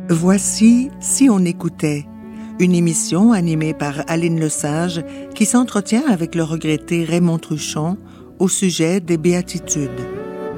Voici Si on écoutait, une émission animée par Aline Lesage qui s'entretient avec le regretté Raymond Truchon au sujet des béatitudes.